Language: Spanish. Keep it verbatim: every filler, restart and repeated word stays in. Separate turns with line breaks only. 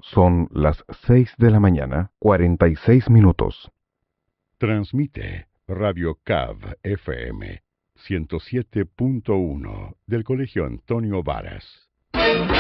Son las seis de la mañana, cuarenta y seis minutos.
Transmite Radio C A V F M ciento siete punto uno del Colegio Antonio Varas.